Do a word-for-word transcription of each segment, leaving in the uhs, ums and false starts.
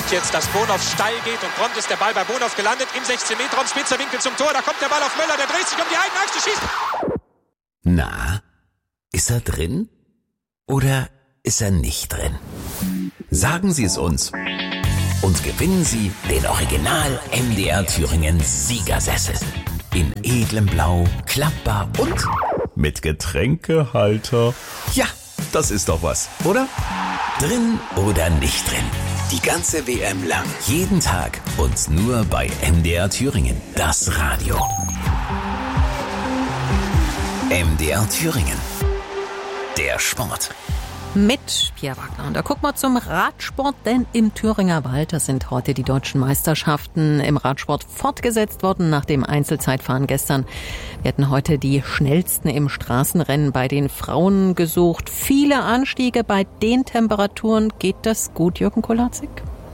sieht jetzt, dass Bonhoff steil geht und prompt ist der Ball bei Bonhoff gelandet. Im sechzehn Meter Raum, spitzer Winkel zum Tor. Da kommt der Ball auf Möller, der dreht sich um die eigene Achse, schießt. Na, ist er drin? Oder ist er nicht drin? Sagen Sie es uns. Und gewinnen Sie den Original M D R Thüringen Siegersessel. In edlem Blau, klappbar und mit Getränkehalter. Ja, das ist doch was, oder? Drin oder nicht drin? Die ganze W M lang. Jeden Tag und nur bei M D R Thüringen. Das Radio. M D R Thüringen. Der Sport. Mit Pierre Wagner. Und da gucken wir zum Radsport, denn im Thüringer Wald, da sind heute die deutschen Meisterschaften im Radsport fortgesetzt worden nach dem Einzelzeitfahren gestern. Wir hatten heute die schnellsten im Straßenrennen bei den Frauen gesucht. Viele Anstiege bei den Temperaturen. Geht das gut, Jürgen Kolarczyk?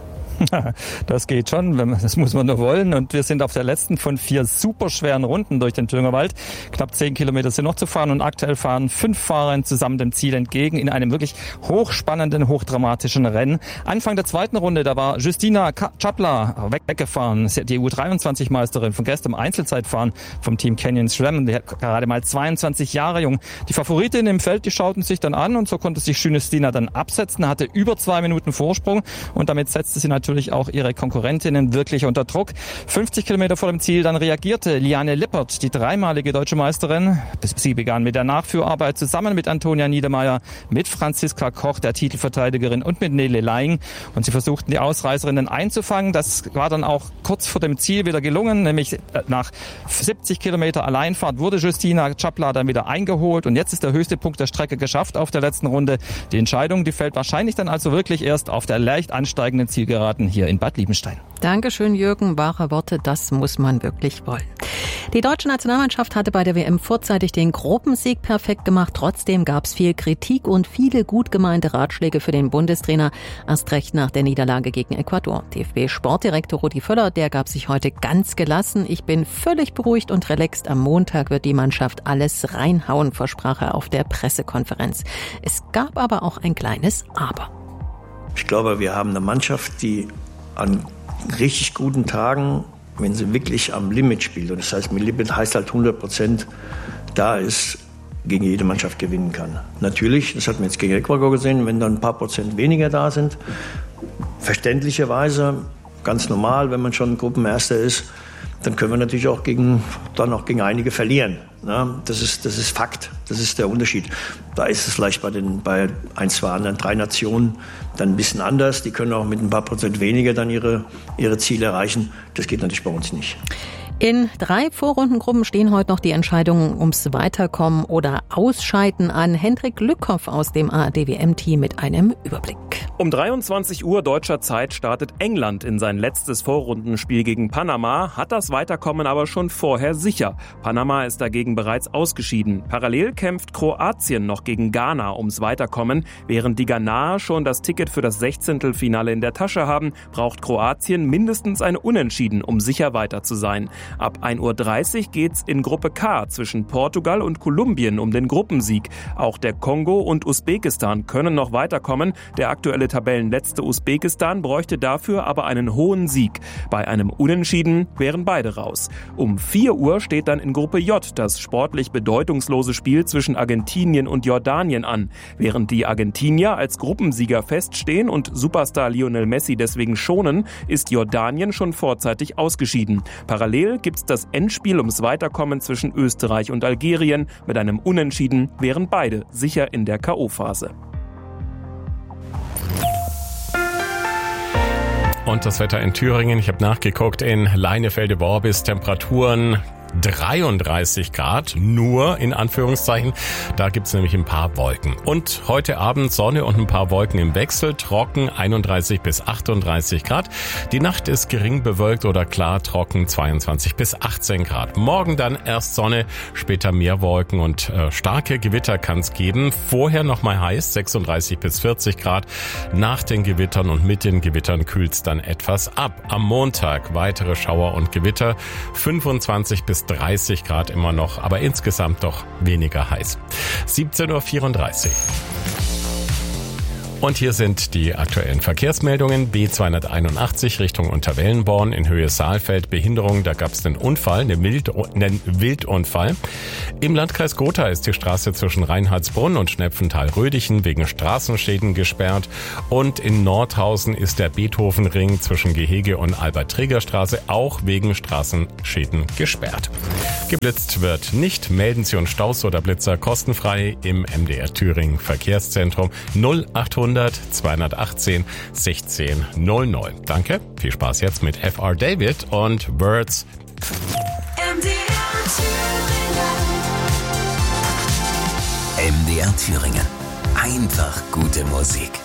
Das geht schon, das muss man nur wollen. Und wir sind auf der letzten von vier superschweren Runden durch den Thüringer Wald. Knapp zehn Kilometer sind noch zu fahren und aktuell fahren fünf Fahrer zusammen dem Ziel entgegen in einem wirklich hochspannenden, hochdramatischen Rennen. Anfang der zweiten Runde, da war Justina Chapla weggefahren, die U dreiundzwanzig Meisterin von gestern im Einzelzeitfahren vom Team Canyon SRAM. Die hat gerade mal zweiundzwanzig Jahre jung. Die Favoritin im Feld, die schauten sich dann an und so konnte sich Justina dann absetzen, hatte über zwei Minuten Vorsprung und damit setzte sie natürlich natürlich auch ihre Konkurrentinnen wirklich unter Druck. fünfzig Kilometer vor dem Ziel, dann reagierte Liane Lippert, die dreimalige deutsche Meisterin. Sie begann mit der Nachführarbeit zusammen mit Antonia Niedermeyer, mit Franziska Koch, der Titelverteidigerin, und mit Nele Laing. Und sie versuchten, die Ausreißerinnen einzufangen. Das war dann auch kurz vor dem Ziel wieder gelungen, nämlich nach siebzig Kilometer Alleinfahrt wurde Justina Chapla dann wieder eingeholt. Und jetzt ist der höchste Punkt der Strecke geschafft auf der letzten Runde. Die Entscheidung, die fällt wahrscheinlich dann also wirklich erst auf der leicht ansteigenden Zielgeraden hier in Bad Liebenstein. Dankeschön, Jürgen. Wahre Worte, das muss man wirklich wollen. Die deutsche Nationalmannschaft hatte bei der W M vorzeitig den Gruppensieg perfekt gemacht. Trotzdem gab es viel Kritik und viele gut gemeinte Ratschläge für den Bundestrainer. Erst recht nach der Niederlage gegen Ecuador. D F B-Sportdirektor Rudi Völler, der gab sich heute ganz gelassen. Ich bin völlig beruhigt und relaxed. Am Montag wird die Mannschaft alles reinhauen, versprach er auf der Pressekonferenz. Es gab aber auch ein kleines Aber. Ich glaube, wir haben eine Mannschaft, die an richtig guten Tagen, wenn sie wirklich am Limit spielt, und das heißt, mit Limit heißt halt hundert Prozent da ist, gegen jede Mannschaft gewinnen kann. Natürlich, das hat man jetzt gegen Ecuador gesehen, wenn dann ein paar Prozent weniger da sind, verständlicherweise, ganz normal, wenn man schon Gruppenerster ist, dann können wir natürlich auch gegen, dann auch gegen einige verlieren. Ja, das ist, das ist Fakt. Das ist der Unterschied. Da ist es vielleicht bei den, bei ein, zwei anderen, drei Nationen dann ein bisschen anders. Die können auch mit ein paar Prozent weniger dann ihre, ihre Ziele erreichen. Das geht natürlich bei uns nicht. In drei Vorrundengruppen stehen heute noch die Entscheidungen ums Weiterkommen oder Ausscheiden an. Hendrik Lückhoff aus dem A R D-W M-Team mit einem Überblick. Um dreiundzwanzig Uhr deutscher Zeit startet England in sein letztes Vorrundenspiel gegen Panama, hat das Weiterkommen aber schon vorher sicher. Panama ist dagegen bereits ausgeschieden. Parallel kämpft Kroatien noch gegen Ghana ums Weiterkommen. Während die Ghanaer schon das Ticket für das Sechzehntelfinale in der Tasche haben, braucht Kroatien mindestens ein Unentschieden, um sicher weiter zu sein. Ab ein Uhr dreißig geht's in Gruppe K zwischen Portugal und Kolumbien um den Gruppensieg. Auch der Kongo und Usbekistan können noch weiterkommen. Der aktuelle Tabellenletzte Usbekistan bräuchte dafür aber einen hohen Sieg. Bei einem Unentschieden wären beide raus. Um vier Uhr steht dann in Gruppe J das sportlich bedeutungslose Spiel zwischen Argentinien und Jordanien an. Während die Argentinier als Gruppensieger feststehen und Superstar Lionel Messi deswegen schonen, ist Jordanien schon vorzeitig ausgeschieden. Parallel gibt's das Endspiel ums Weiterkommen zwischen Österreich und Algerien. Mit einem Unentschieden wären beide sicher in der K O-Phase. Und das Wetter in Thüringen, ich habe nachgeguckt, in Leinefelde-Worbis Temperaturen dreiunddreißig Grad, nur in Anführungszeichen. Da gibt's nämlich ein paar Wolken. Und heute Abend Sonne und ein paar Wolken im Wechsel, trocken einunddreißig bis achtunddreißig Grad. Die Nacht ist gering bewölkt oder klar trocken zweiundzwanzig bis achtzehn Grad. Morgen dann erst Sonne, später mehr Wolken und äh, starke Gewitter kann's geben. Vorher nochmal heiß, sechsunddreißig bis vierzig Grad. Nach den Gewittern und mit den Gewittern kühlt's dann etwas ab. Am Montag weitere Schauer und Gewitter, fünfundzwanzig bis dreißig Grad immer noch, aber insgesamt doch weniger heiß. siebzehn Uhr vierunddreißig. Und hier sind die aktuellen Verkehrsmeldungen. B zweihunderteinundachtzig Richtung Unterwellenborn in Höhe Saalfeld. Behinderung, da gab es einen Unfall, einen, Wild, einen Wildunfall. Im Landkreis Gotha ist die Straße zwischen Reinhardsbrunn und Schnepfenthal-Rödichen wegen Straßenschäden gesperrt. Und in Nordhausen ist der Beethovenring zwischen Gehege und Albert-Träger-Straße auch wegen Straßenschäden gesperrt. Geblitzt wird nicht. Melden Sie uns Staus oder Blitzer kostenfrei im M D R Thüringen Verkehrszentrum null achthundert zweihundertachtzehn sechzehn null null. Danke, viel Spaß jetzt mit F R David und Words. M D R Thüringen. M D R Thüringen. Einfach gute Musik.